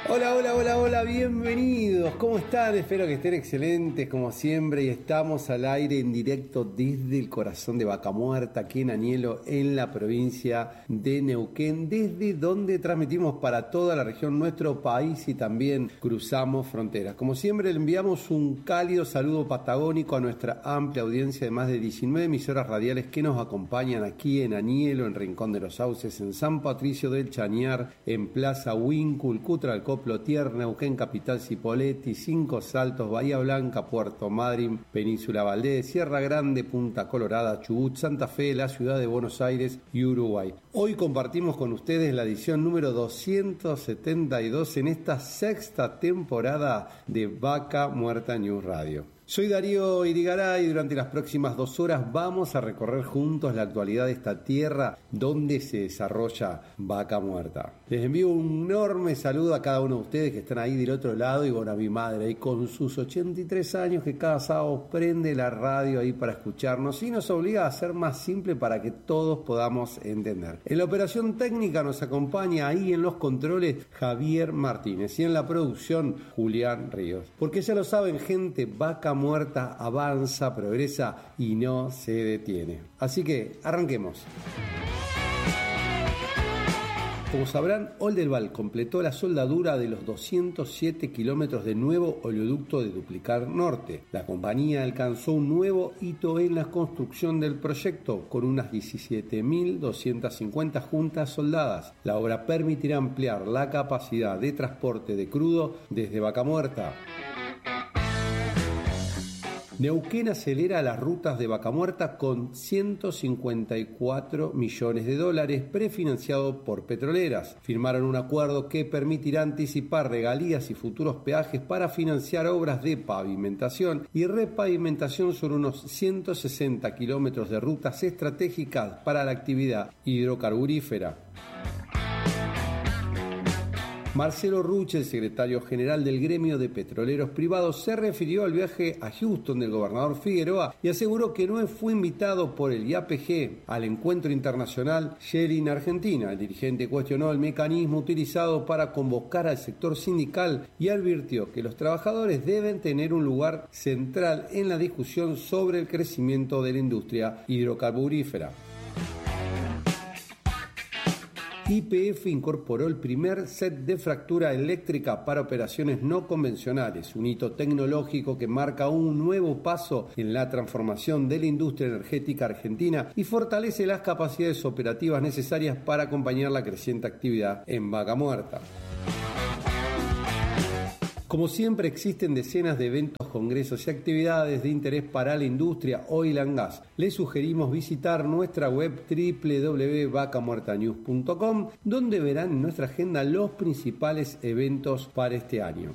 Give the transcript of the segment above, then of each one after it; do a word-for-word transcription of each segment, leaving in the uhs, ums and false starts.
Hola, hola, hola, hola, bienvenidos. ¿Cómo están? Espero que estén excelentes como siempre y estamos al aire en directo desde el corazón de Vaca Muerta, aquí en Anielo, en la provincia de Neuquén, desde donde transmitimos para toda la región, nuestro país y también cruzamos fronteras. Como siempre, le enviamos un cálido saludo patagónico a nuestra amplia audiencia de más de diecinueve emisoras radiales que nos acompañan aquí en Anielo, en Rincón de los Sauces, en San Patricio del Chañar, en Plaza Huíncul, Cutralcó, Plotier, Neuquén, Capital Cipolletti, Cinco Saltos, Bahía Blanca, Puerto Madryn, Península Valdés, Sierra Grande, Punta Colorada, Chubut, Santa Fe, la ciudad de Buenos Aires y Uruguay. Hoy compartimos con ustedes la edición número doscientos setenta y dos en esta sexta temporada de Vaca Muerta News Radio. Soy Darío Irigaray y durante las próximas dos horas vamos a recorrer juntos la actualidad de esta tierra donde se desarrolla Vaca Muerta. Les envío un enorme saludo a cada uno de ustedes que están ahí del otro lado y bueno, a mi madre ahí con sus ochenta y tres años que cada sábado prende la radio ahí para escucharnos y nos obliga a ser más simple para que todos podamos entender. En la operación técnica nos acompaña ahí en los controles Javier Martínez y en la producción Julián Ríos. Porque ya lo saben, gente, Vaca Muerta avanza, progresa y no se detiene. Así que arranquemos. Como sabrán, Oldelval completó la soldadura de los doscientos siete kilómetros de nuevo oleoducto de Duplicar Norte. La compañía alcanzó un nuevo hito en la construcción del proyecto con unas diecisiete mil doscientas cincuenta juntas soldadas. La obra permitirá ampliar la capacidad de transporte de crudo desde Vaca Muerta. Neuquén acelera las rutas de Vaca Muerta con ciento cincuenta y cuatro millones de dólares prefinanciado por petroleras. Firmaron un acuerdo que permitirá anticipar regalías y futuros peajes para financiar obras de pavimentación y repavimentación sobre unos ciento sesenta kilómetros de rutas estratégicas para la actividad hidrocarburífera. Marcelo Ruche, el secretario general del gremio de petroleros privados, se refirió al viaje a Houston del gobernador Figueroa y aseguró que no fue invitado por el I A P G al encuentro internacional Shell in Argentina. El dirigente cuestionó el mecanismo utilizado para convocar al sector sindical y advirtió que los trabajadores deben tener un lugar central en la discusión sobre el crecimiento de la industria hidrocarburífera. Y P F incorporó el primer set de fractura eléctrica para operaciones no convencionales, un hito tecnológico que marca un nuevo paso en la transformación de la industria energética argentina y fortalece las capacidades operativas necesarias para acompañar la creciente actividad en Vaca Muerta. Como siempre, existen decenas de eventos, congresos y actividades de interés para la industria oil and gas. Les sugerimos visitar nuestra web doble u doble u doble u punto vaca muerta news punto com, donde verán en nuestra agenda los principales eventos para este año.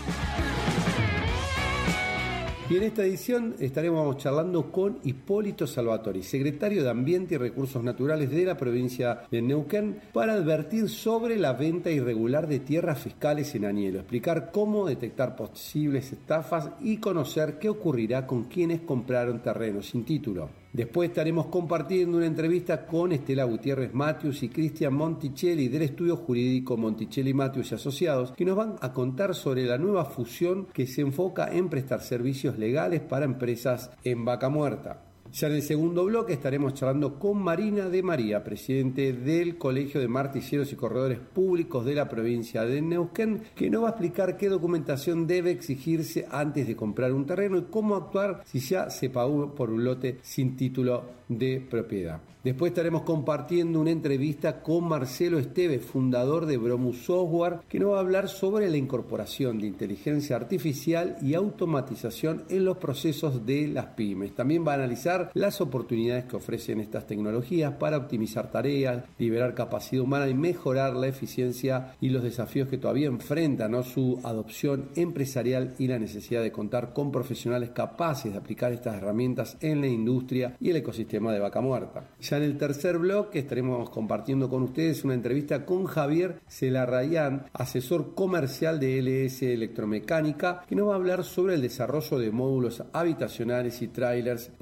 Y en esta edición estaremos charlando con Hipólito Salvatori, secretario de Ambiente y Recursos Naturales de la provincia de Neuquén, para advertir sobre la venta irregular de tierras fiscales en Anielo, explicar cómo detectar posibles estafas y conocer qué ocurrirá con quienes compraron terrenos sin título. Después estaremos compartiendo una entrevista con Estela Gutiérrez Matthews y Cristian Monticelli del estudio jurídico Monticelli Matthews y Asociados, que nos van a contar sobre la nueva fusión que se enfoca en prestar servicios legales para empresas en Vaca Muerta. Ya en el segundo bloque estaremos charlando con Marina de María, presidente del Colegio de Martilleros y Corredores Públicos de la provincia de Neuquén, que nos va a explicar qué documentación debe exigirse antes de comprar un terreno y cómo actuar si ya se pagó por un lote sin título de propiedad. Después estaremos compartiendo una entrevista con Marcelo Esteves, fundador de Bromu Software, que nos va a hablar sobre la incorporación de inteligencia artificial y automatización en los procesos de las pymes. También va a analizar las oportunidades que ofrecen estas tecnologías para optimizar tareas, liberar capacidad humana y mejorar la eficiencia y los desafíos que todavía enfrentan, ¿no?, su adopción empresarial y la necesidad de contar con profesionales capaces de aplicar estas herramientas en la industria y el ecosistema de Vaca Muerta. Ya en el tercer bloque estaremos compartiendo con ustedes una entrevista con Javier Celarrayán, asesor comercial de L S Electromecánica, que nos va a hablar sobre el desarrollo de módulos habitacionales y trailers para campañas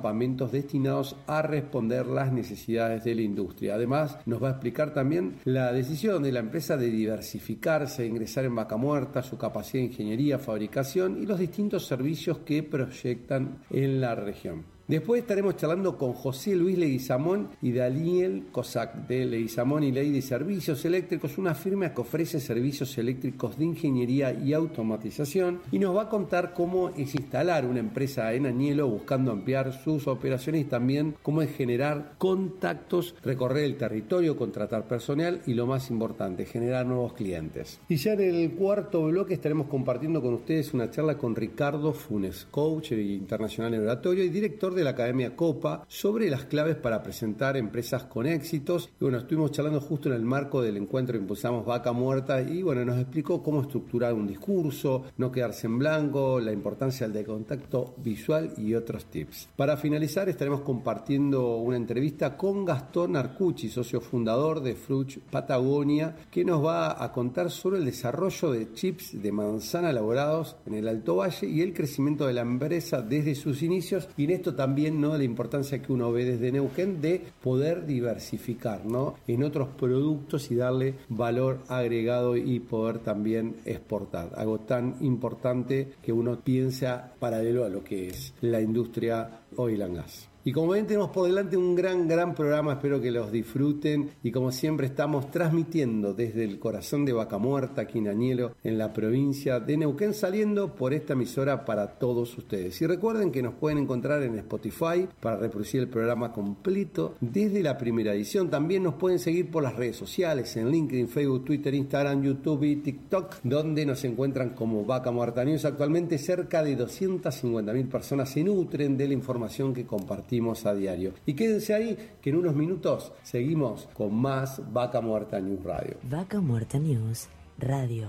campamentos destinados a responder las necesidades de la industria. Además, nos va a explicar también la decisión de la empresa de diversificarse, ingresar en Vaca Muerta, su capacidad de ingeniería, fabricación y los distintos servicios que proyectan en la región. Después estaremos charlando con José Luis Leguizamón y Daniel Cossack de Leguizamón y Ley de Servicios Eléctricos, una firma que ofrece servicios eléctricos de ingeniería y automatización, y nos va a contar cómo es instalar una empresa en Añelo buscando ampliar sus operaciones y también cómo es generar contactos, recorrer el territorio, contratar personal y lo más importante, generar nuevos clientes. Y ya en el cuarto bloque estaremos compartiendo con ustedes una charla con Ricardo Funes, coach internacional en oratorio y director de la Academia Copa, sobre las claves para presentar empresas con éxitos. Y bueno, estuvimos charlando justo en el marco del encuentro que impulsamos Vaca Muerta y bueno, nos explicó cómo estructurar un discurso, no quedarse en blanco, la importancia del contacto visual y otros tips. Para finalizar estaremos compartiendo una entrevista con Gastón Arcucci, socio fundador de Fruch Patagonia, que nos va a contar sobre el desarrollo de chips de manzana elaborados en el Alto Valle y el crecimiento de la empresa desde sus inicios, y en esto también También, ¿no?, la importancia que uno ve desde Neuquén de poder diversificar, ¿no?, en otros productos y darle valor agregado y poder también exportar. Algo tan importante que uno piensa paralelo a lo que es la industria oil and gas. Y como ven, tenemos por delante un gran, gran programa, espero que los disfruten y como siempre estamos transmitiendo desde el corazón de Vaca Muerta, aquí en Añelo, en la provincia de Neuquén, saliendo por esta emisora para todos ustedes. Y recuerden que nos pueden encontrar en Spotify para reproducir el programa completo desde la primera edición. También nos pueden seguir por las redes sociales, en LinkedIn, Facebook, Twitter, Instagram, YouTube y TikTok, donde nos encuentran como Vaca Muerta News. Actualmente cerca de doscientas cincuenta mil personas se nutren de la información que compartimos a diario. Y quédense ahí, que en unos minutos seguimos con más Vaca Muerta News Radio. Vaca Muerta News Radio.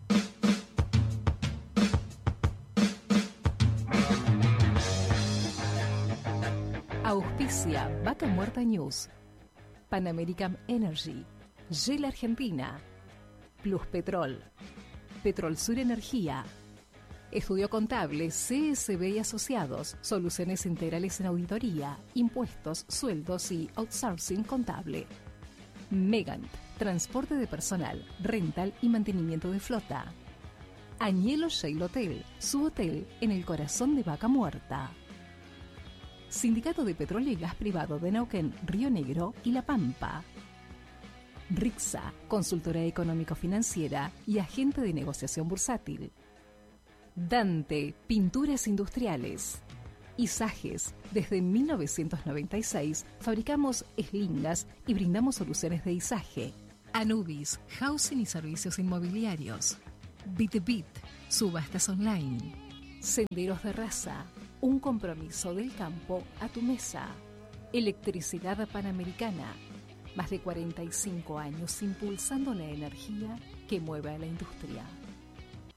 Auspicia Vaca Muerta News, Pan American Energy, Shell Argentina, Plus Petrol, Petrol Sur Energía, Estudio Contable C S B y Asociados, soluciones integrales en auditoría, impuestos, sueldos y outsourcing contable. Megant, transporte de personal, rental y mantenimiento de flota. Añelo Shale Hotel, su hotel en el corazón de Vaca Muerta. Sindicato de Petróleo y Gas Privado de Neuquén, Río Negro y La Pampa. Rixa, consultora económico-financiera y agente de negociación bursátil. Dante, pinturas industriales. Isajes, desde mil novecientos noventa y seis fabricamos eslingas y brindamos soluciones de izaje. Anubis, housing y servicios inmobiliarios. BitBit, subastas online. Senderos de Raza, un compromiso del campo a tu mesa. Electricidad Panamericana, más de cuarenta y cinco años impulsando la energía que mueve a la industria.